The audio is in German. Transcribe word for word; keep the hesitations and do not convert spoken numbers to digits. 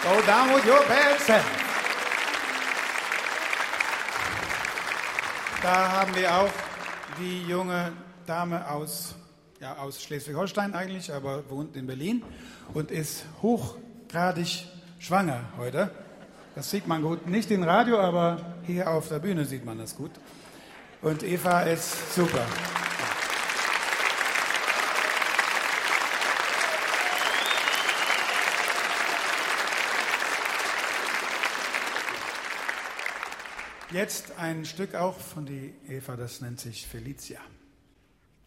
Go down with your bad self. Da haben wir auch die junge Dame aus, ja, aus Schleswig-Holstein eigentlich, aber wohnt in Berlin und ist hochgradig schwanger heute. Das sieht man gut, nicht im Radio, aber hier auf der Bühne sieht man das gut. Und Eva ist super. Jetzt ein Stück auch von die Eva, das nennt sich Felicia.